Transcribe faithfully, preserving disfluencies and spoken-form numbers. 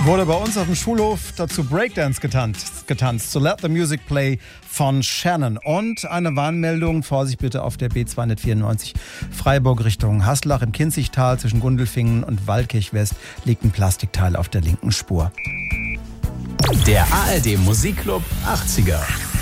Wurde bei uns auf dem Schulhof dazu Breakdance getanzt, getanzt. So Let the Music Play von Shannon. Und eine Warnmeldung, Vorsicht bitte auf der B zweihundertvierundneunzig Freiburg Richtung Haslach im Kinzigtal zwischen Gundelfingen und Waldkirch West liegt ein Plastikteil auf der linken Spur. Der A R D Musikclub achtziger.